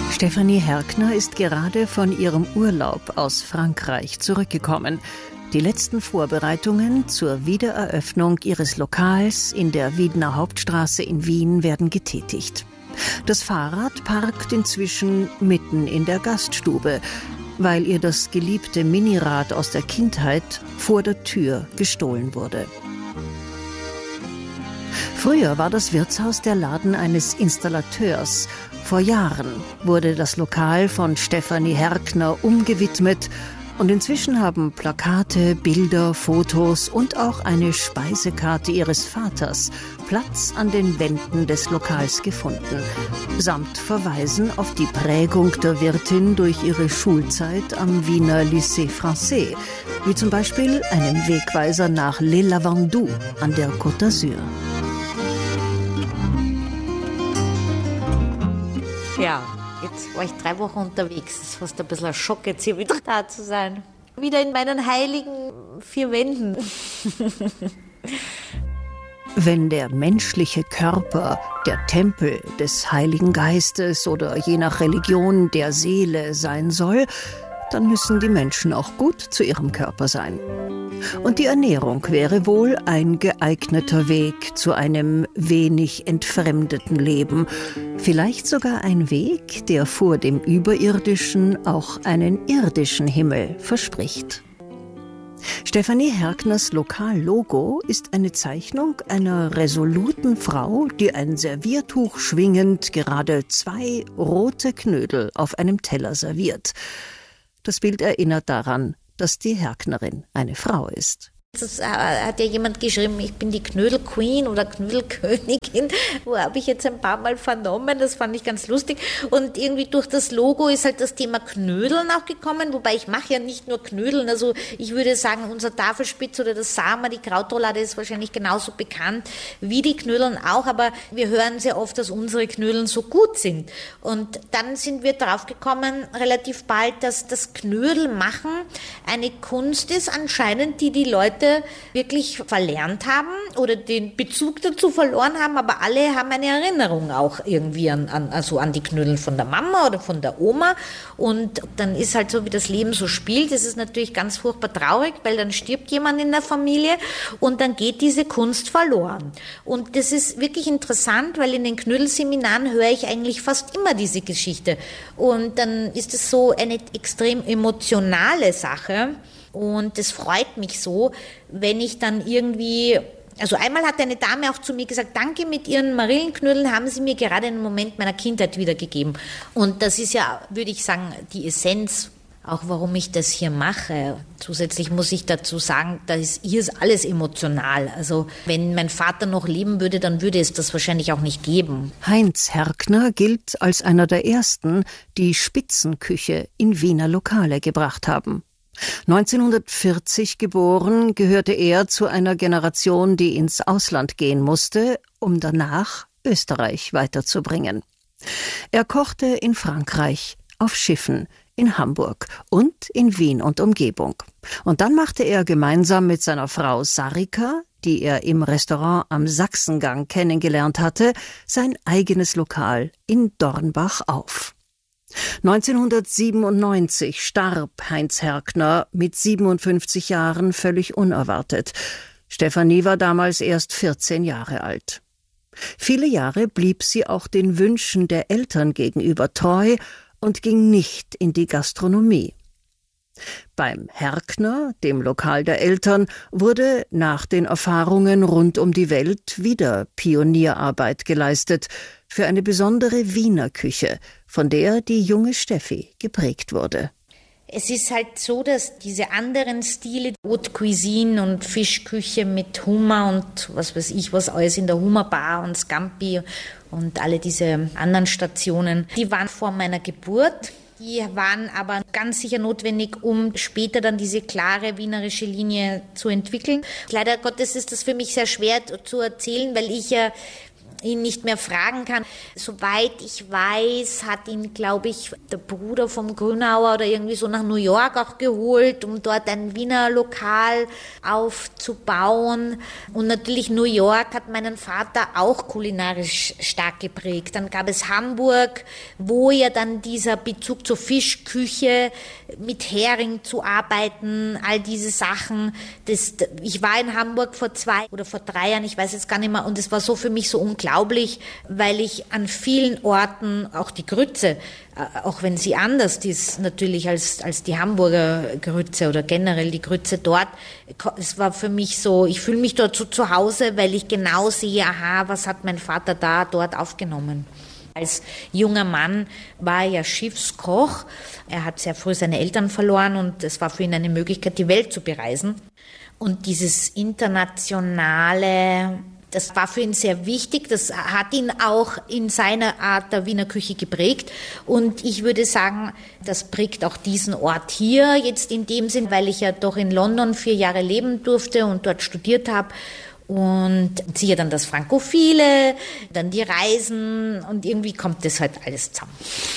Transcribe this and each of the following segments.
Stefanie Herkner ist gerade von ihrem Urlaub aus Frankreich zurückgekommen. Die letzten Vorbereitungen zur Wiedereröffnung ihres Lokals in der Wiedener Hauptstraße in Wien werden getätigt. Das Fahrrad parkt inzwischen mitten in der Gaststube, weil ihr das geliebte Minirad aus der Kindheit vor der Tür gestohlen wurde. Früher war das Wirtshaus der Laden eines Installateurs. Vor Jahren wurde das Lokal von Stefanie Herkner umgewidmet und inzwischen haben Plakate, Bilder, Fotos und auch eine Speisekarte ihres Vaters Platz an den Wänden des Lokals gefunden, samt Verweisen auf die Prägung der Wirtin durch ihre Schulzeit am Wiener Lycée Français, wie zum Beispiel einem Wegweiser nach Les Lavandous an der Côte d'Azur. Ja, jetzt war ich 3 Wochen unterwegs. Es ist fast ein bisschen ein Schock, jetzt hier wieder da zu sein. Wieder in meinen heiligen 4 Wänden. Wenn der menschliche Körper der Tempel des Heiligen Geistes oder je nach Religion der Seele sein soll, dann müssen die Menschen auch gut zu ihrem Körper sein. Und die Ernährung wäre wohl ein geeigneter Weg zu einem wenig entfremdeten Leben. Vielleicht sogar ein Weg, der vor dem Überirdischen auch einen irdischen Himmel verspricht. Stefanie Herkners Lokallogo ist eine Zeichnung einer resoluten Frau, die ein Serviertuch schwingend gerade 2 rote Knödel auf einem Teller serviert. Das Bild erinnert daran, dass die Herknerin eine Frau ist. Das hat ja jemand geschrieben, ich bin die Knödel-Queen oder Knödelkönigin. Wo habe ich jetzt ein paar Mal vernommen, das fand ich ganz lustig. Und irgendwie durch das Logo ist halt das Thema Knödeln auch gekommen, wobei ich mache ja nicht nur Knödeln, also ich würde sagen, unser Tafelspitz oder das Sama, die Krautroulade ist wahrscheinlich genauso bekannt wie die Knödeln auch, aber wir hören sehr oft, dass unsere Knödeln so gut sind. Und dann sind wir drauf gekommen, relativ bald, dass das Knödelmachen eine Kunst ist, anscheinend, die Leute wirklich verlernt haben oder den Bezug dazu verloren haben, aber alle haben eine Erinnerung auch irgendwie an die Knödel von der Mama oder von der Oma, und dann ist halt so, wie das Leben so spielt, das ist natürlich ganz furchtbar traurig, weil dann stirbt jemand in der Familie und dann geht diese Kunst verloren. Und das ist wirklich interessant, weil in den Knödelseminaren höre ich eigentlich fast immer diese Geschichte, und dann ist es so eine extrem emotionale Sache. Und das freut mich so, wenn ich dann irgendwie, also einmal hat eine Dame auch zu mir gesagt, danke, mit Ihren Marillenknödeln haben Sie mir gerade einen Moment meiner Kindheit wiedergegeben. Und das ist ja, würde ich sagen, die Essenz, auch warum ich das hier mache. Zusätzlich muss ich dazu sagen, hier ist alles emotional. Also wenn mein Vater noch leben würde, dann würde es das wahrscheinlich auch nicht geben. Heinz Herkner gilt als einer der ersten, die Spitzenküche in Wiener Lokale gebracht haben. 1940 geboren, gehörte er zu einer Generation, die ins Ausland gehen musste, um danach Österreich weiterzubringen. Er kochte in Frankreich, auf Schiffen, in Hamburg und in Wien und Umgebung. Und dann machte er gemeinsam mit seiner Frau Sarika, die er im Restaurant am Sachsengang kennengelernt hatte, sein eigenes Lokal in Dornbach auf. 1997 starb Heinz Herkner mit 57 Jahren völlig unerwartet. Stefanie war damals erst 14 Jahre alt. Viele Jahre blieb sie auch den Wünschen der Eltern gegenüber treu und ging nicht in die Gastronomie. Beim Herkner, dem Lokal der Eltern, wurde nach den Erfahrungen rund um die Welt wieder Pionierarbeit geleistet für eine besondere Wiener Küche, von der die junge Steffi geprägt wurde. Es ist halt so, dass diese anderen Stile, Haute Cuisine und Fischküche mit Hummer und was weiß ich, was alles in der Hummerbar und Scampi und alle diese anderen Stationen, die waren vor meiner Geburt. Die waren aber ganz sicher notwendig, um später dann diese klare wienerische Linie zu entwickeln. Leider Gottes ist das für mich sehr schwer zu erzählen, weil ich ja ihn nicht mehr fragen kann. Soweit ich weiß, hat ihn, glaube ich, der Bruder vom Grünauer oder irgendwie so nach New York auch geholt, um dort ein Wiener Lokal aufzubauen. Und natürlich New York hat meinen Vater auch kulinarisch stark geprägt. Dann gab es Hamburg, wo ja dann dieser Bezug zur Fischküche, mit Hering zu arbeiten, all diese Sachen. Ich war in Hamburg vor 2 oder vor 3 Jahren, ich weiß jetzt gar nicht mehr, und es war so für mich so unglaublich, weil ich an vielen Orten, auch die Grütze, auch wenn sie anders ist natürlich als die Hamburger Grütze oder generell die Grütze dort, es war für mich so, ich fühle mich dort so zu Hause, weil ich genau sehe, aha, was hat mein Vater dort aufgenommen. Als junger Mann war er ja Schiffskoch. Er hat sehr früh seine Eltern verloren und es war für ihn eine Möglichkeit, die Welt zu bereisen. Und dieses Internationale, das war für ihn sehr wichtig. Das hat ihn auch in seiner Art der Wiener Küche geprägt. Und ich würde sagen, das prägt auch diesen Ort hier jetzt in dem Sinn, weil ich ja doch in London 4 Jahre leben durfte und dort studiert habe. Und siehe dann das Frankophile, dann die Reisen und irgendwie kommt das halt alles zusammen.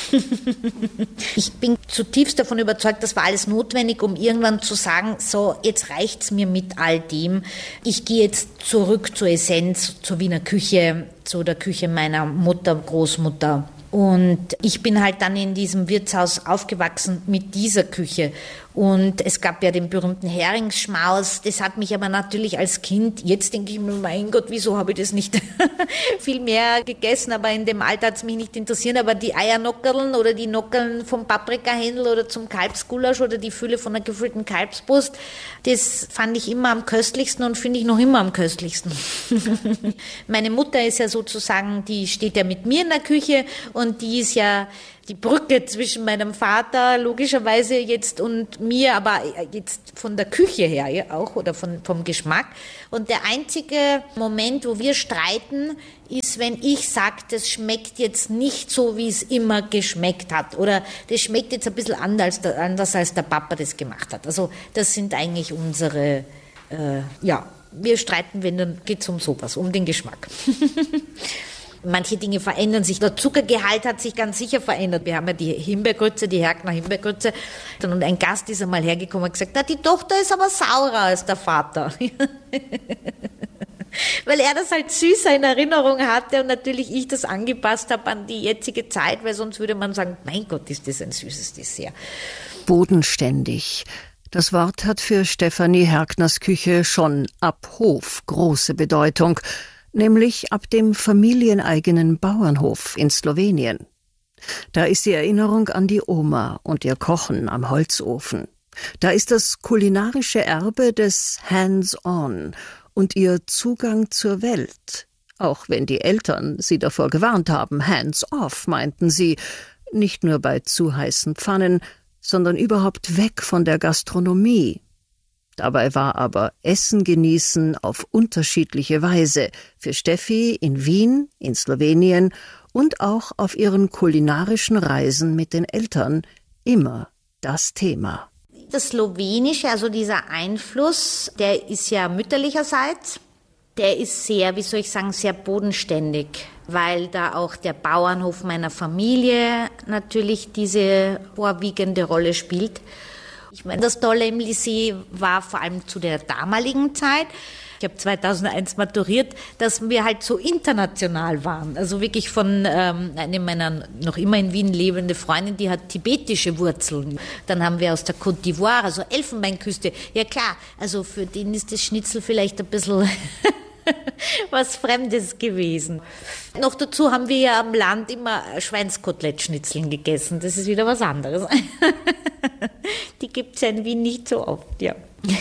Ich bin zutiefst davon überzeugt, das war alles notwendig, um irgendwann zu sagen, so, jetzt reicht's mir mit all dem. Ich gehe jetzt zurück zur Essenz, zur Wiener Küche, zu der Küche meiner Mutter, Großmutter. Und ich bin halt dann in diesem Wirtshaus aufgewachsen mit dieser Küche. Und es gab ja den berühmten Heringsschmaus. Das hat mich aber natürlich als Kind, jetzt denke ich mir, mein Gott, wieso habe ich das nicht viel mehr gegessen? Aber in dem Alter hat es mich nicht interessiert. Aber die Eiernockerln oder die Nockerln vom Paprikahändel oder zum Kalbsgulasch oder die Fülle von einer gefüllten Kalbsbrust, das fand ich immer am köstlichsten und finde ich noch immer am köstlichsten. Meine Mutter ist ja sozusagen, die steht ja mit mir in der Küche und die ist ja die Brücke zwischen meinem Vater logischerweise jetzt und mir, aber jetzt von der Küche her ja auch oder vom Geschmack. Und der einzige Moment, wo wir streiten, ist, wenn ich sage, das schmeckt jetzt nicht so, wie es immer geschmeckt hat oder das schmeckt jetzt ein bisschen anders, als der Papa das gemacht hat. Also das sind eigentlich unsere, wir streiten, wenn dann geht es um sowas, um den Geschmack. Manche Dinge verändern sich. Der Zuckergehalt hat sich ganz sicher verändert. Wir haben ja die Himbeergrütze, die Herkner Himbeergrütze. Und ein Gast ist einmal hergekommen und gesagt, na, die Tochter ist aber saurer als der Vater. Weil er das halt süßer in Erinnerung hatte und natürlich ich das angepasst habe an die jetzige Zeit, weil sonst würde man sagen, mein Gott, ist das ein süßes Dessert. Bodenständig. Das Wort hat für Stefanie Herkners Küche schon ab Hof große Bedeutung. Nämlich ab dem familieneigenen Bauernhof in Slowenien. Da ist die Erinnerung an die Oma und ihr Kochen am Holzofen. Da ist das kulinarische Erbe des Hands-on und ihr Zugang zur Welt. Auch wenn die Eltern sie davor gewarnt haben, hands-off, meinten sie, nicht nur bei zu heißen Pfannen, sondern überhaupt weg von der Gastronomie. Dabei war aber Essen genießen auf unterschiedliche Weise für Steffi in Wien, in Slowenien und auch auf ihren kulinarischen Reisen mit den Eltern immer das Thema. Das Slowenische, also dieser Einfluss, der ist ja mütterlicherseits, der ist sehr, wie soll ich sagen, sehr bodenständig, weil da auch der Bauernhof meiner Familie natürlich diese vorwiegende Rolle spielt. Ich meine, das Tolle im Lycée war vor allem zu der damaligen Zeit, ich habe 2001 maturiert, dass wir halt so international waren. Also wirklich von einer meiner noch immer in Wien lebende Freundin, die hat tibetische Wurzeln. Dann haben wir aus der Côte d'Ivoire, also Elfenbeinküste. Ja klar, also für den ist das Schnitzel vielleicht ein bisschen was Fremdes gewesen. Noch dazu haben wir ja am Land immer Schweinskotelettschnitzeln gegessen. Das ist wieder was anderes. Die gibt es ja in Wien nicht so oft, ja.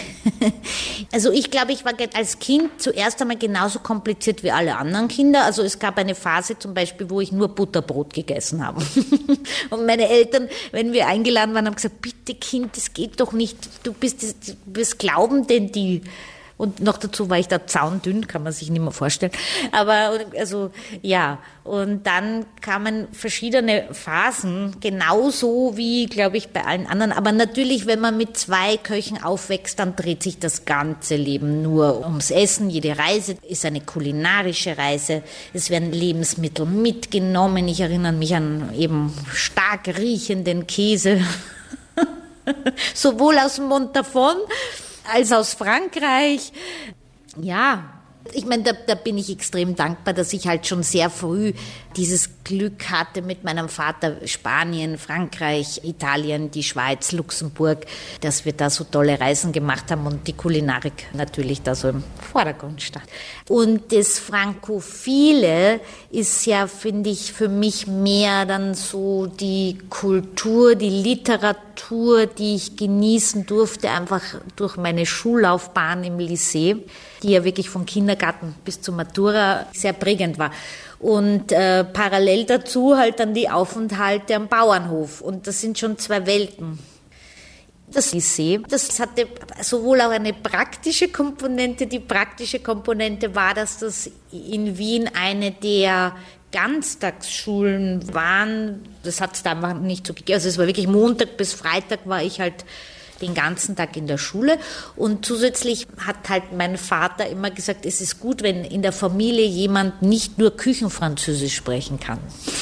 Also ich glaube, ich war als Kind zuerst einmal genauso kompliziert wie alle anderen Kinder. Also es gab eine Phase zum Beispiel, wo ich nur Butterbrot gegessen habe. Und meine Eltern, wenn wir eingeladen waren, haben gesagt, bitte Kind, das geht doch nicht. Was glauben denn die? Und noch dazu war ich da zaundünn, kann man sich nicht mehr vorstellen. Aber also ja, und dann kamen verschiedene Phasen, genauso wie, glaube ich, bei allen anderen. Aber natürlich, wenn man mit 2 Köchen aufwächst, dann dreht sich das ganze Leben nur ums Essen. Jede Reise ist eine kulinarische Reise. Es werden Lebensmittel mitgenommen. Ich erinnere mich an eben stark riechenden Käse, sowohl aus Montafon als aus Frankreich. Ja, ich meine, da bin ich extrem dankbar, dass ich halt schon sehr früh dieses Glück hatte mit meinem Vater, Spanien, Frankreich, Italien, die Schweiz, Luxemburg, dass wir da so tolle Reisen gemacht haben und die Kulinarik natürlich da so im Vordergrund stand. Und das Frankophile ist ja, finde ich, für mich mehr dann so die Kultur, die Literatur, die ich genießen durfte, einfach durch meine Schullaufbahn im Lycée, die ja wirklich vom Kindergarten bis zur Matura sehr prägend war. Und parallel dazu halt dann die Aufenthalte am Bauernhof. Und das sind schon 2 Welten. Das Lycée, das hatte sowohl auch eine praktische Komponente. Die praktische Komponente war, dass das in Wien eine der Ganztagsschulen waren. Das hat es da einfach nicht so gegeben. Also es war wirklich Montag bis Freitag war ich halt den ganzen Tag in der Schule und zusätzlich hat halt mein Vater immer gesagt, es ist gut, wenn in der Familie jemand nicht nur Küchenfranzösisch sprechen kann.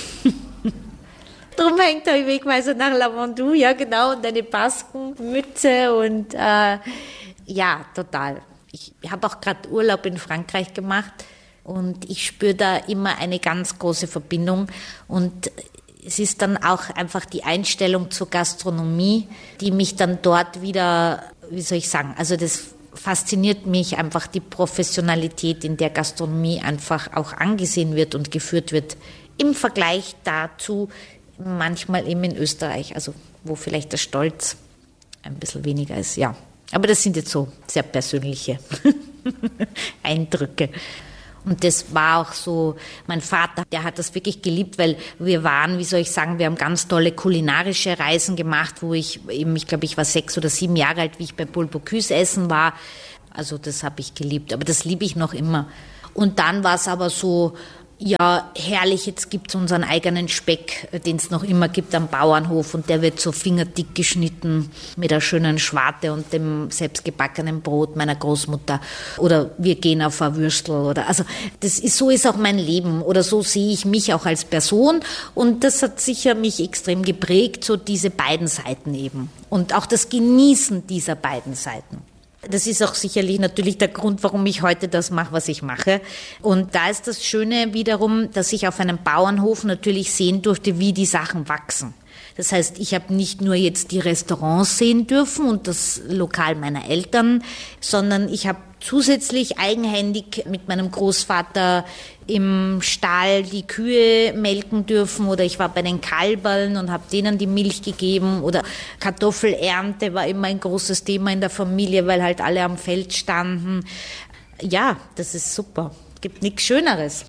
Darum hängt der Wegweiser nach Lavandou, ja genau, und eine Baskenmütze und ja, total. Ich habe auch gerade Urlaub in Frankreich gemacht und ich spüre da immer eine ganz große Verbindung und es ist dann auch einfach die Einstellung zur Gastronomie, die mich dann dort wieder, wie soll ich sagen, also das fasziniert mich einfach die Professionalität, in der Gastronomie einfach auch angesehen wird und geführt wird, im Vergleich dazu manchmal eben in Österreich, also wo vielleicht der Stolz ein bisschen weniger ist, ja. Aber das sind jetzt so sehr persönliche Eindrücke. Und das war auch so, mein Vater, der hat das wirklich geliebt, weil wir waren, wie soll ich sagen, wir haben ganz tolle kulinarische Reisen gemacht, wo ich glaube, ich war 6 oder 7 Jahre alt, wie ich bei Paul Bocuse essen war. Also das habe ich geliebt, aber das liebe ich noch immer. Und dann war es aber so, ja, herrlich, jetzt gibt es unseren eigenen Speck, den es noch immer gibt am Bauernhof und der wird so fingerdick geschnitten mit einer schönen Schwarte und dem selbstgebackenen Brot meiner Großmutter oder wir gehen auf ein Würstel oder, also so ist auch mein Leben oder so sehe ich mich auch als Person und das hat sicher mich extrem geprägt, so diese beiden Seiten eben und auch das Genießen dieser beiden Seiten. Das ist auch sicherlich natürlich der Grund, warum ich heute das mache, was ich mache. Und da ist das Schöne wiederum, dass ich auf einem Bauernhof natürlich sehen durfte, wie die Sachen wachsen. Das heißt, ich habe nicht nur jetzt die Restaurants sehen dürfen und das Lokal meiner Eltern, sondern ich habe zusätzlich eigenhändig mit meinem Großvater im Stall die Kühe melken dürfen oder ich war bei den Kalbern und habe denen die Milch gegeben oder Kartoffelernte war immer ein großes Thema in der Familie, weil halt alle am Feld standen. Ja, das ist super. Gibt nichts Schöneres.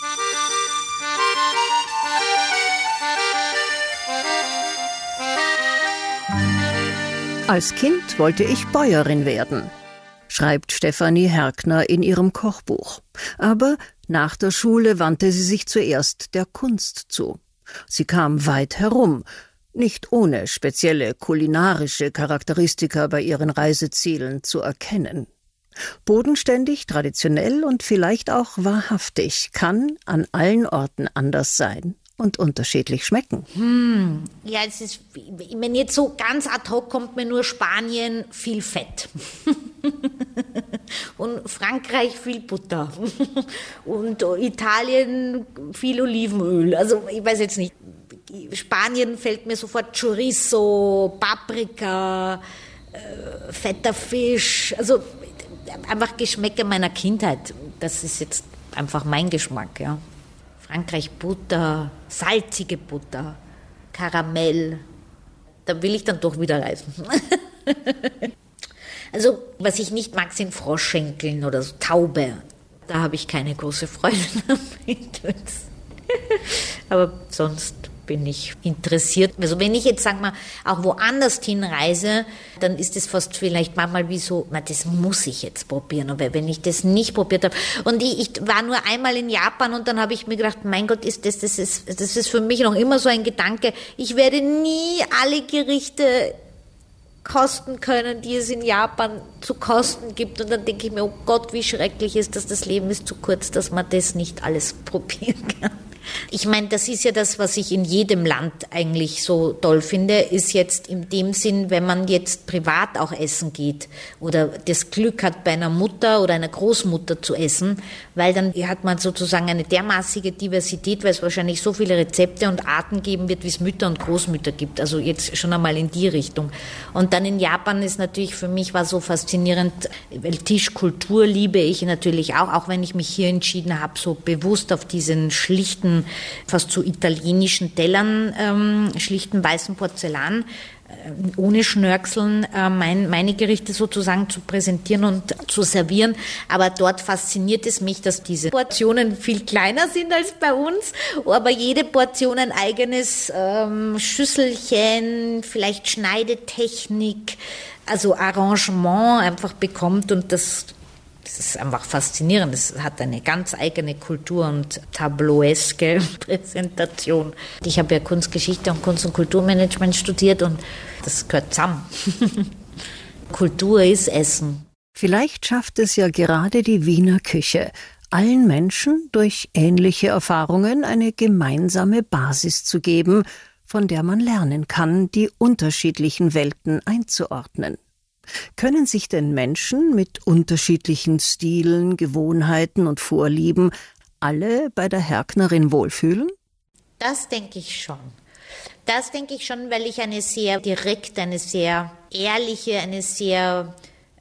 Als Kind wollte ich Bäuerin werden, schreibt Stefanie Herkner in ihrem Kochbuch. Aber nach der Schule wandte sie sich zuerst der Kunst zu. Sie kam weit herum, nicht ohne spezielle kulinarische Charakteristika bei ihren Reisezielen zu erkennen. Bodenständig, traditionell und vielleicht auch wahrhaftig kann an allen Orten anders sein und unterschiedlich schmecken. Ja, es ist, wenn jetzt so ganz ad hoc kommt mir nur Spanien viel Fett. Und Frankreich viel Butter. Und Italien viel Olivenöl. Also ich weiß jetzt nicht. Spanien fällt mir sofort Chorizo, Paprika, fetter Fisch. Also einfach Geschmäcker meiner Kindheit. Das ist jetzt einfach mein Geschmack, ja. Frankreich Butter, salzige Butter, Karamell. Da will ich dann doch wieder reisen. Also, was ich nicht mag, sind Froschschenkeln oder so Taube. Da habe ich keine große Freude damit. Aber sonst bin ich interessiert. Also wenn ich jetzt, sag mal, auch woanders hinreise, dann ist es fast vielleicht manchmal wie so, das muss ich jetzt probieren. Aber wenn ich das nicht probiert habe. Und ich war nur einmal in Japan und dann habe ich mir gedacht, mein Gott, das ist für mich noch immer so ein Gedanke. Ich werde nie alle Gerichte kosten können, die es in Japan zu kosten gibt. Und dann denke ich mir, oh Gott, wie schrecklich ist das Leben ist zu kurz, dass man das nicht alles probieren kann. Ich meine, das ist ja das, was ich in jedem Land eigentlich so toll finde, ist jetzt in dem Sinn, wenn man jetzt privat auch essen geht oder das Glück hat, bei einer Mutter oder einer Großmutter zu essen, weil dann hat man sozusagen eine dermaßige Diversität, weil es wahrscheinlich so viele Rezepte und Arten geben wird, wie es Mütter und Großmütter gibt. Also jetzt schon einmal in die Richtung. Und dann in Japan ist natürlich für mich war so faszinierend, weil Tischkultur liebe ich natürlich auch wenn ich mich hier entschieden habe, so bewusst auf diesen schlichten, fast zu italienischen Tellern, schlichten weißen Porzellan, ohne Schnörkeln, meine Gerichte sozusagen zu präsentieren und zu servieren. Aber dort fasziniert es mich, dass diese Portionen viel kleiner sind als bei uns, aber jede Portion ein eigenes Schüsselchen, vielleicht Schneidetechnik, also Arrangement einfach bekommt und das ist einfach faszinierend. Es hat eine ganz eigene Kultur und tableaueske Präsentation. Ich habe ja Kunstgeschichte und Kunst- und Kulturmanagement studiert und das gehört zusammen. Kultur ist Essen. Vielleicht schafft es ja gerade die Wiener Küche, allen Menschen durch ähnliche Erfahrungen eine gemeinsame Basis zu geben, von der man lernen kann, die unterschiedlichen Welten einzuordnen. Können sich denn Menschen mit unterschiedlichen Stilen, Gewohnheiten und Vorlieben alle bei der Herknerin wohlfühlen? Das denke ich schon. Weil ich eine sehr direkte, eine sehr ehrliche, eine sehr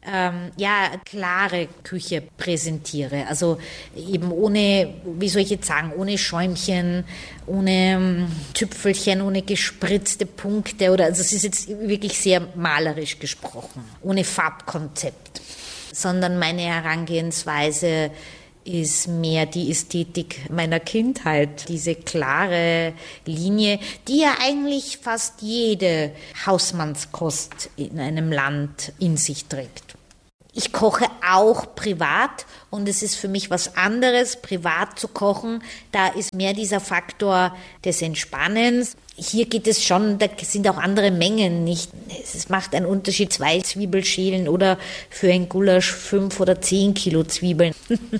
klare Küche präsentiere. Also eben ohne, wie soll ich jetzt sagen, ohne Schäumchen, ohne Tüpfelchen, ohne gespritzte Punkte also es ist jetzt wirklich sehr malerisch gesprochen, ohne Farbkonzept, sondern meine Herangehensweise ist mehr die Ästhetik meiner Kindheit, diese klare Linie, die ja eigentlich fast jede Hausmannskost in einem Land in sich trägt. Ich koche auch privat und es ist für mich was anderes, privat zu kochen. Da ist mehr dieser Faktor des Entspannens. Hier geht es schon, da sind auch andere Mengen nicht. Es macht einen Unterschied, 2 Zwiebelschälen oder für ein Gulasch 5 oder 10 Kilo Zwiebeln.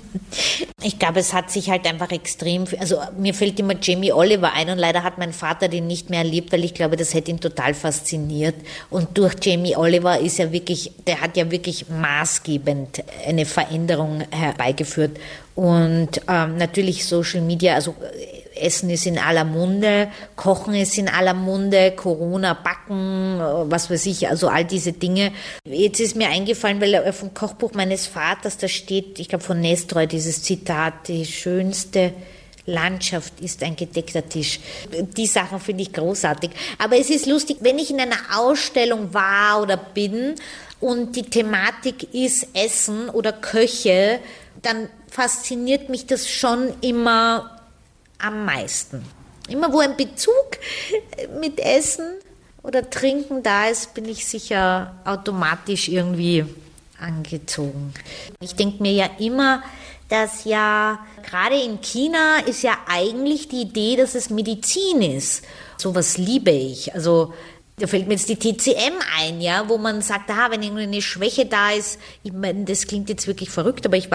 Ich glaube, es hat sich halt einfach extrem, also mir fällt immer Jamie Oliver ein und leider hat mein Vater den nicht mehr erlebt, weil ich glaube, das hätte ihn total fasziniert. Und durch Jamie Oliver ist er wirklich, der hat ja wirklich maßgebend eine Veränderung herbeigeführt. Und natürlich Social Media, also Essen ist in aller Munde, Kochen ist in aller Munde, Corona, Backen, was weiß ich, also all diese Dinge. Jetzt ist mir eingefallen, weil vom Kochbuch meines Vaters, da steht, ich glaube von Nestroy, dieses Zitat, die schönste Landschaft ist ein gedeckter Tisch. Die Sachen finde ich großartig. Aber es ist lustig, wenn ich in einer Ausstellung war oder bin und die Thematik ist Essen oder Köche, dann fasziniert mich das schon immer am meisten. Immer wo ein Bezug mit Essen oder Trinken da ist, bin ich sicher automatisch irgendwie angezogen. Ich denke mir ja immer, dass ja gerade in China ist ja eigentlich die Idee, dass es Medizin ist. Sowas liebe ich. Also da fällt mir jetzt die TCM ein, ja, wo man sagt, wenn irgendwie eine Schwäche da ist, ich meine, das klingt jetzt wirklich verrückt, aber ich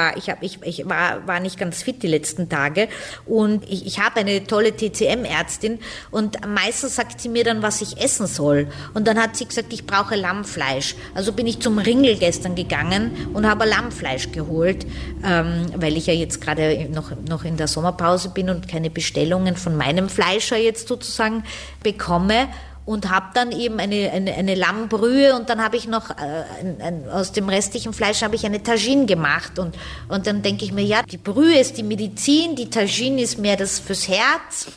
war nicht ganz fit die letzten Tage und ich habe eine tolle TCM-Ärztin und meistens sagt sie mir dann, was ich essen soll. Und dann hat sie gesagt, ich brauche Lammfleisch. Also bin ich zum Ringel gestern gegangen und habe Lammfleisch geholt, weil ich ja jetzt gerade noch in der Sommerpause bin und keine Bestellungen von meinem Fleischer jetzt sozusagen bekomme. Und habe dann eben eine Lammbrühe und dann habe ich noch aus dem restlichen Fleisch habe ich eine Tagine gemacht und dann denke ich mir, ja, die Brühe ist die Medizin, die Tagine ist mehr das fürs Herz.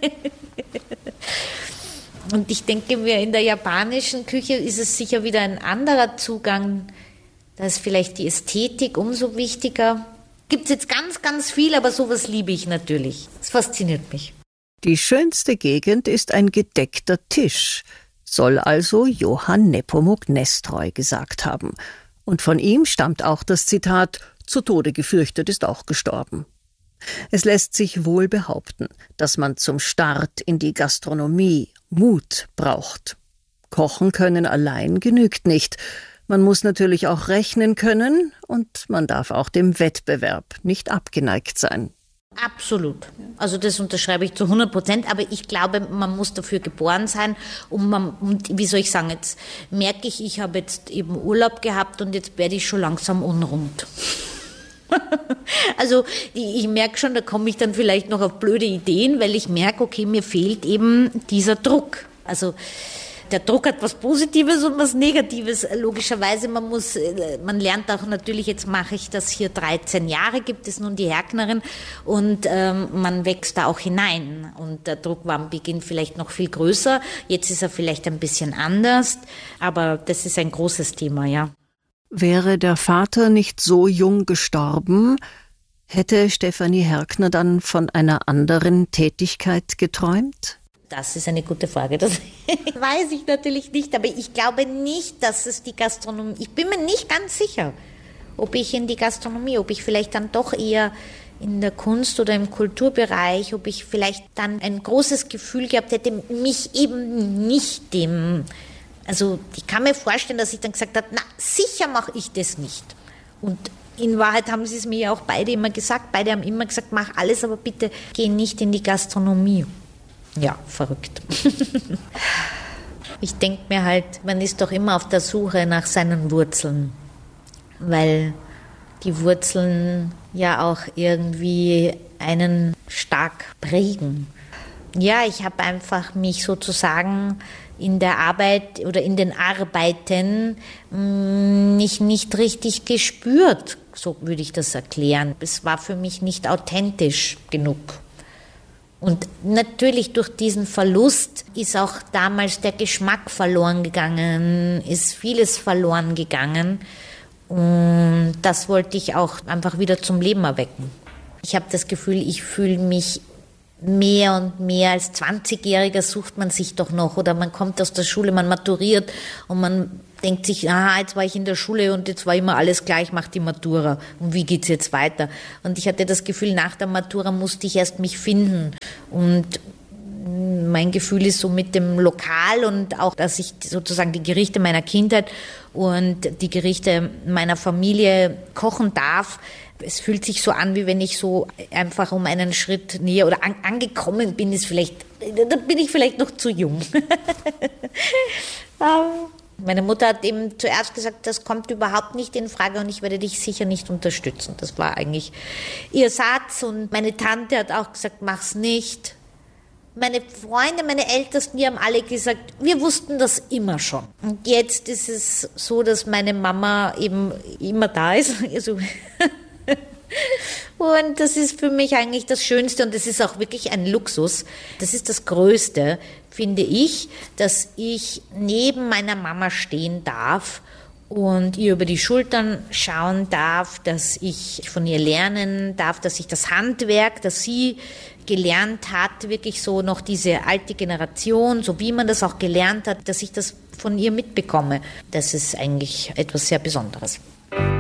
Und ich denke mir, in der japanischen Küche ist es sicher wieder ein anderer Zugang, da ist vielleicht die Ästhetik umso wichtiger. Gibt es jetzt ganz, ganz viel, aber sowas liebe ich natürlich. Es fasziniert mich. Die schönste Gegend ist ein gedeckter Tisch, soll also Johann Nepomuk Nestroy gesagt haben. Und von ihm stammt auch das Zitat: Zu Tode gefürchtet ist auch gestorben. Es lässt sich wohl behaupten, dass man zum Start in die Gastronomie Mut braucht. Kochen können allein genügt nicht. Man muss natürlich auch rechnen können und man darf auch dem Wettbewerb nicht abgeneigt sein. Absolut. Also das unterschreibe ich zu 100%, aber ich glaube, man muss dafür geboren sein und wie soll ich sagen, jetzt merke ich habe jetzt eben Urlaub gehabt und jetzt werde ich schon langsam unrund. Also ich merke schon, da komme ich dann vielleicht noch auf blöde Ideen, weil ich merke, okay, mir fehlt eben dieser Druck. Also der Druck hat was Positives und was Negatives. Logischerweise, man lernt auch natürlich, jetzt mache ich das hier 13 Jahre, gibt es nun die Herknerin und man wächst da auch hinein. Und der Druck war am Beginn vielleicht noch viel größer, jetzt ist er vielleicht ein bisschen anders, aber das ist ein großes Thema, ja. Wäre der Vater nicht so jung gestorben, hätte Stefanie Herkner dann von einer anderen Tätigkeit geträumt? Das ist eine gute Frage. Das weiß ich natürlich nicht, aber ich glaube nicht, dass es die Gastronomie, ich bin mir nicht ganz sicher, ob ich vielleicht dann doch eher in der Kunst oder im Kulturbereich, ob ich vielleicht dann ein großes Gefühl gehabt hätte, mich eben nicht dem, also ich kann mir vorstellen, dass ich dann gesagt habe, na, sicher mache ich das nicht. Und in Wahrheit haben sie es mir ja auch beide immer gesagt. Beide haben immer gesagt, mach alles, aber bitte geh nicht in die Gastronomie. Ja, verrückt. Ich denke mir halt, man ist doch immer auf der Suche nach seinen Wurzeln, weil die Wurzeln ja auch irgendwie einen stark prägen. Ja, ich habe einfach mich sozusagen in der Arbeit oder in den Arbeiten nicht richtig gespürt, so würde ich das erklären. Es war für mich nicht authentisch genug. Und natürlich durch diesen Verlust ist auch damals der Geschmack verloren gegangen, ist vieles verloren gegangen. Und das wollte ich auch einfach wieder zum Leben erwecken. Ich habe das Gefühl, ich fühle mich mehr und mehr als 20-Jähriger sucht man sich doch noch. Oder man kommt aus der Schule, man maturiert und man denkt sich, jetzt war ich in der Schule und jetzt war immer alles gleich, mach die Matura. Und wie geht's jetzt weiter? Und ich hatte das Gefühl, nach der Matura musste ich erst mich finden. Und mein Gefühl ist so mit dem Lokal und auch, dass ich sozusagen die Gerichte meiner Kindheit und die Gerichte meiner Familie kochen darf. Es fühlt sich so an, wie wenn ich so einfach um einen Schritt näher oder angekommen bin, da bin ich vielleicht noch zu jung. Meine Mutter hat eben zuerst gesagt, das kommt überhaupt nicht in Frage und ich werde dich sicher nicht unterstützen. Das war eigentlich ihr Satz und meine Tante hat auch gesagt, mach's nicht. Meine Freunde, meine Ältesten, die haben alle gesagt, wir wussten das immer schon. Und jetzt ist es so, dass meine Mama eben immer da ist. Also und das ist für mich eigentlich das Schönste und das ist auch wirklich ein Luxus. Das ist das Größte, finde ich, dass ich neben meiner Mama stehen darf und ihr über die Schultern schauen darf, dass ich von ihr lernen darf, dass ich das Handwerk, das sie gelernt hat, wirklich so noch diese alte Generation, so wie man das auch gelernt hat, dass ich das von ihr mitbekomme. Das ist eigentlich etwas sehr Besonderes.